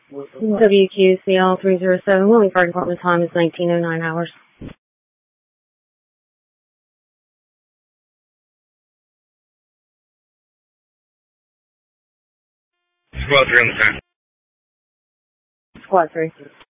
WQCL 307, Willing Fire Department time is 1909 hours. Squad 3 on the time. Squad 3.